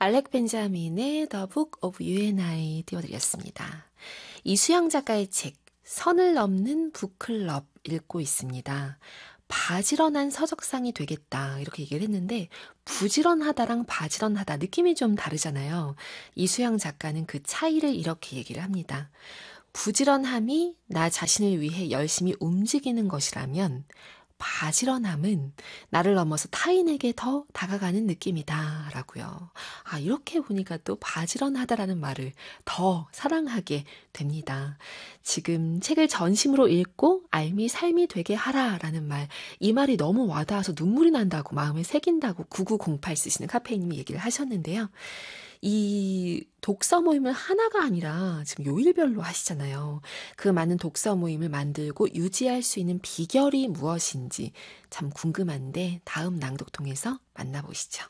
알렉 벤자민의 The Book of You and I 띄워드렸습니다. 이수영 작가의 책 선을 넘는 북클럽 읽고 있습니다. 바지런한 서적상이 되겠다 이렇게 얘기를 했는데 부지런하다랑 바지런하다 느낌이 좀 다르잖아요. 이수영 작가는 그 차이를 이렇게 얘기를 합니다. 부지런함이 나 자신을 위해 열심히 움직이는 것이라면 바지런함은 나를 넘어서 타인에게 더 다가가는 느낌이다 라고요. 이렇게 보니까 또 바지런하다라는 말을 더 사랑하게 됩니다. 지금 책을 전심으로 읽고 알미 삶이 되게 하라라는 말, 이 말이 너무 와닿아서 눈물이 난다고 마음에 새긴다고 9908 쓰시는 카페인님이 얘기를 하셨는데요. 이 독서 모임을 하나가 아니라 지금 요일별로 하시잖아요. 그 많은 독서 모임을 만들고 유지할 수 있는 비결이 무엇인지 참 궁금한데 다음 낭독통에서 만나보시죠.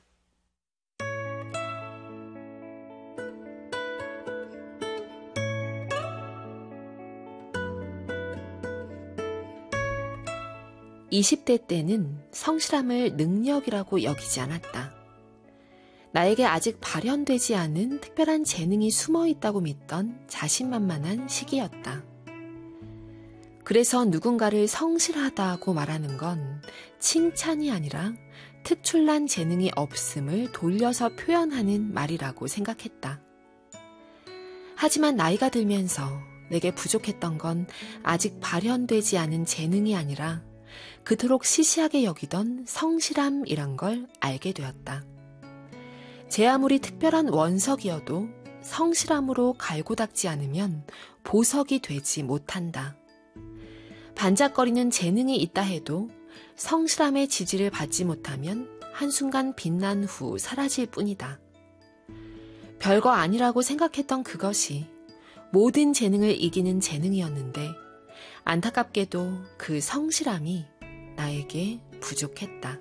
(20대) 때는 성실함을 능력이라고 여기지 않았다. 나에게 아직 발현되지 않은 특별한 재능이 숨어 있다고 믿던 자신만만한 시기였다. 그래서 누군가를 성실하다고 말하는 건 칭찬이 아니라 특출난 재능이 없음을 돌려서 표현하는 말이라고 생각했다. 하지만 나이가 들면서 내게 부족했던 건 아직 발현되지 않은 재능이 아니라 그토록 시시하게 여기던 성실함이란 걸 알게 되었다. 제 아무리 특별한 원석이어도 성실함으로 갈고 닦지 않으면 보석이 되지 못한다. 반짝거리는 재능이 있다 해도 성실함의 지지를 받지 못하면 한순간 빛난 후 사라질 뿐이다. 별거 아니라고 생각했던 그것이 모든 재능을 이기는 재능이었는데 안타깝게도 그 성실함이 나에게 부족했다.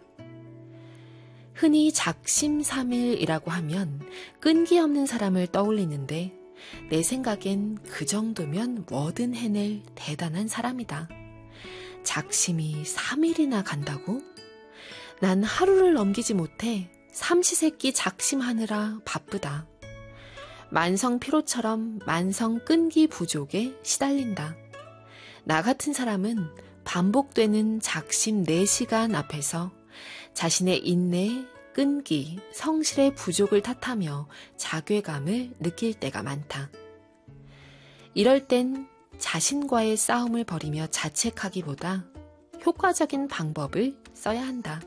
흔히 작심삼일이라고 하면 끈기 없는 사람을 떠올리는데 내 생각엔 그 정도면 뭐든 해낼 대단한 사람이다. 작심이 3일이나 간다고? 난 하루를 넘기지 못해 삼시세끼 작심하느라 바쁘다. 만성 피로처럼 만성 끈기 부족에 시달린다. 나 같은 사람은 반복되는 작심 4시간 앞에서 자신의 인내, 끈기, 성실의 부족을 탓하며 자괴감을 느낄 때가 많다. 이럴 땐 자신과의 싸움을 벌이며 자책하기보다 효과적인 방법을 써야 한다.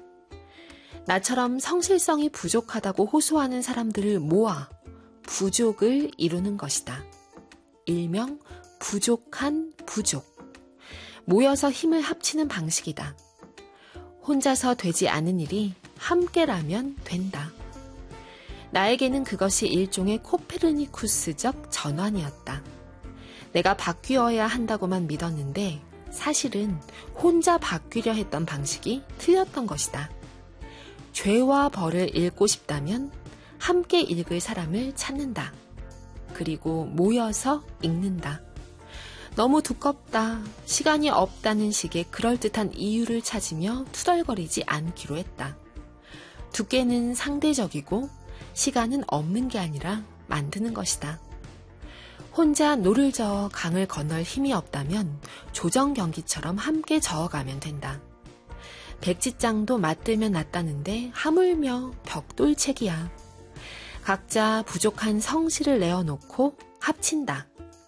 나처럼 성실성이 부족하다고 호소하는 사람들을 모아 부족을 이루는 것이다. 일명 부족한 부족. 모여서 힘을 합치는 방식이다. 혼자서 되지 않은 일이 함께라면 된다. 나에게는 그것이 일종의 코페르니쿠스적 전환이었다. 내가 바뀌어야 한다고만 믿었는데 사실은 혼자 바뀌려 했던 방식이 틀렸던 것이다. 죄와 벌을 읽고 싶다면 함께 읽을 사람을 찾는다. 그리고 모여서 읽는다. 너무 두껍다, 시간이 없다는 식의 그럴듯한 이유를 찾으며 투덜거리지 않기로 했다. 두께는 상대적이고 시간은 없는 게 아니라 만드는 것이다. 혼자 노를 저어 강을 건널 힘이 없다면 조정 경기처럼 함께 저어가면 된다. 백지장도 맞들면 낫다는데 하물며 벽돌책이야. 각자 부족한 성실을 내어놓고 합친다.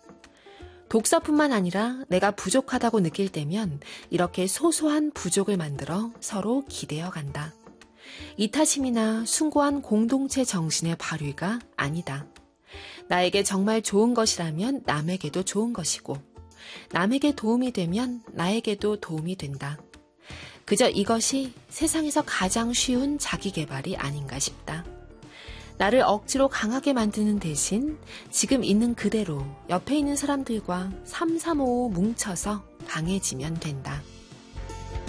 독서뿐만 아니라 내가 부족하다고 느낄 때면 이렇게 소소한 부족을 만들어 서로 기대어 간다. 이타심이나 숭고한 공동체 정신의 발휘가 아니다. 나에게 정말 좋은 것이라면 남에게도 좋은 것이고 남에게 도움이 되면 나에게도 도움이 된다. 그저 이것이 세상에서 가장 쉬운 자기계발이 아닌가 싶다. 나를 억지로 강하게 만드는 대신 지금 있는 그대로 옆에 있는 사람들과 삼삼오오 뭉쳐서 강해지면 된다.